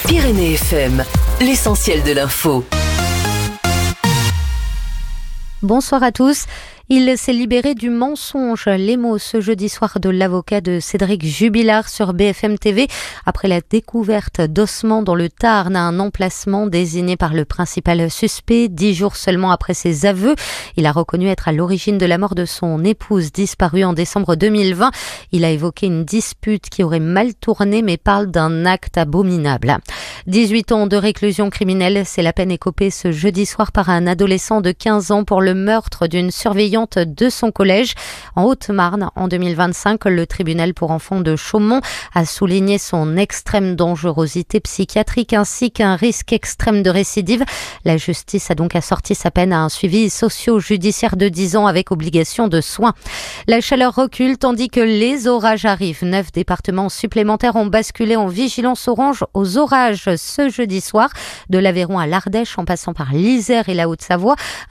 Pyrénées FM, l'essentiel de l'info. Bonsoir à tous. Il s'est libéré du mensonge. Les mots ce jeudi soir de l'avocat de Cédric Jubilard sur BFM TV après la découverte d'ossements dans le Tarn à un emplacement désigné par le principal suspect 10 jours seulement après ses aveux. Il a reconnu être à l'origine de la mort de son épouse disparue en décembre 2020. Il a évoqué une dispute qui aurait mal tourné mais parle d'un acte abominable. 18 ans de réclusion criminelle, c'est la peine écopée ce jeudi soir par un adolescent de 15 ans pour le meurtre d'une surveillante de son collège. En Haute-Marne, en 2025, le tribunal pour enfants de Chaumont a souligné son extrême dangerosité psychiatrique ainsi qu'un risque extrême de récidive. La justice a donc assorti sa peine à un suivi socio-judiciaire de 10 ans avec obligation de soins. La chaleur recule tandis que les orages arrivent. 9 départements supplémentaires ont basculé en vigilance orange aux orages ce jeudi soir, de l'Aveyron à l'Ardèche en passant par l'Isère et la Haute-Savoie.